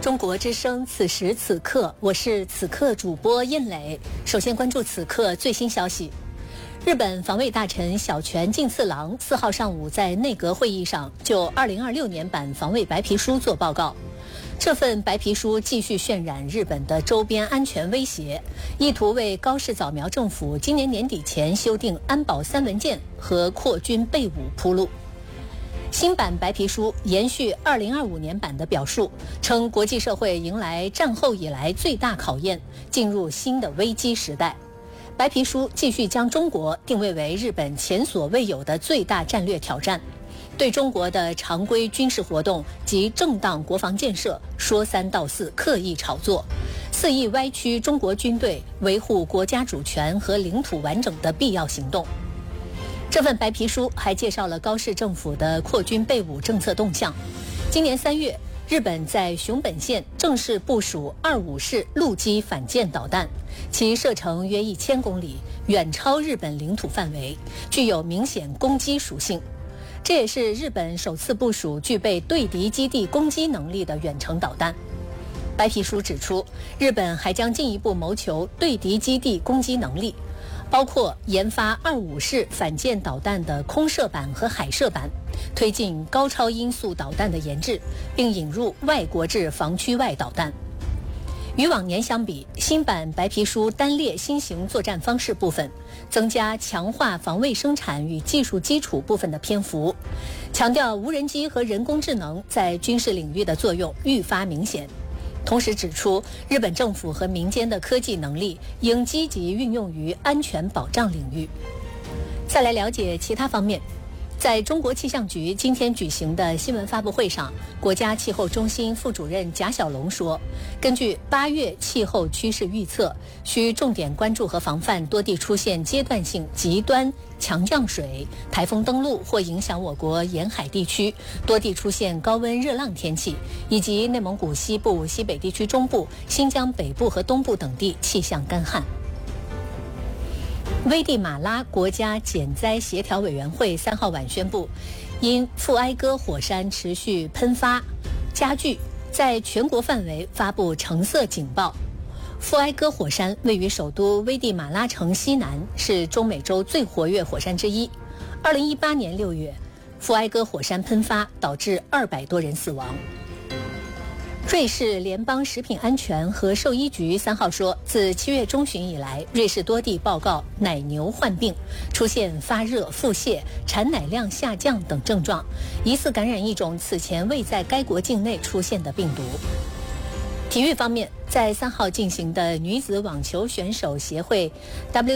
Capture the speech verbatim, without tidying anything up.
中国之声，此时此刻，我是此刻主播印磊。首先关注此刻最新消息。日本防卫大臣小泉进次郎四号上午在内阁会议上就二零二六年版防卫白皮书作报告。这份白皮书继续渲染日本的周边安全威胁，意图为高市早苗政府今年年底前修订安保三文件和扩军备武铺路。新版白皮书延续二零二五年版的表述，称国际社会迎来战后以来最大考验，进入新的危机时代。白皮书继续将中国定位为日本前所未有的最大战略挑战，对中国的常规军事活动及正当国防建设说三道四，刻意炒作，肆意歪曲中国军队维护国家主权和领土完整的必要行动。这份白皮书还介绍了高市政府的扩军备武政策动向。今年三月，日本在熊本县正式部署二五式陆基反舰导弹，其射程约一千公里，远超日本领土范围，具有明显攻击属性。这也是日本首次部署具备对敌基地攻击能力的远程导弹。白皮书指出，日本还将进一步谋求对敌基地攻击能力，包括研发二五式反舰导弹的空射版和海射版，推进高超音速导弹的研制，并引入外国制防区外导弹。与往年相比，新版白皮书单列新型作战方式部分，增加强化防卫生产与技术基础部分的篇幅，强调无人机和人工智能在军事领域的作用愈发明显。同时指出，日本政府和民间的科技能力应积极运用于安全保障领域。再来了解其他方面。在中国气象局今天举行的新闻发布会上，国家气候中心副主任贾小龙说，根据八月气候趋势预测，需重点关注和防范多地出现阶段性极端强降水、台风登陆或影响我国沿海地区，多地出现高温热浪天气，以及内蒙古西部、西北地区中部、新疆北部和东部等地气象干旱。危地马拉国家减灾协调委员会三号晚宣布，因富埃哥火山持续喷发加剧，在全国范围发布橙色警报。富埃哥火山位于首都危地马拉城西南，是中美洲最活跃火山之一。二零一八年六月，富埃哥火山喷发，导致二百多人死亡。瑞士联邦食品安全和兽医局三号说，自七月中旬以来，瑞士多地报告奶牛患病，出现发热、腹泻、产奶量下降等症状，疑似感染一种此前未在该国境内出现的病毒。体育方面，在三号进行的女子网球选手协会 W